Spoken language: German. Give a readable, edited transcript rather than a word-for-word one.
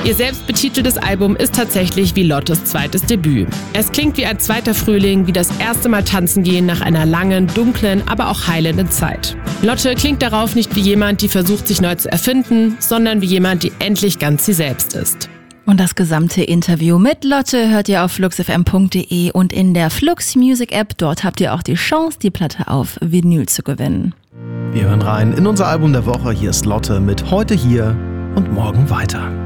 Ihr selbstbetiteltes Album ist tatsächlich wie Lottes zweites Debüt. Es klingt wie ein zweiter Frühling, wie das erste Mal tanzen gehen nach einer langen, dunklen, aber auch heilenden Zeit. Lotte klingt darauf nicht wie jemand, die versucht, sich neu zu erfinden, sondern wie jemand, die endlich ganz sie selbst ist. Und das gesamte Interview mit Lotte hört ihr auf fluxfm.de und in der Flux Music App. Dort habt ihr auch die Chance, die Platte auf Vinyl zu gewinnen. Wir hören rein in unser Album der Woche. Hier ist Lotte mit Heute hier und morgen weiter.